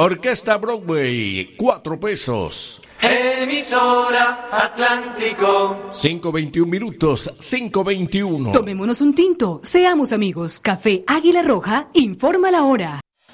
Orquesta Broadway, 4 pesos. Emisora Atlántico. 5:21 minutos, 5:21. Tomémonos un tinto, seamos amigos. Café Águila Roja informa la hora.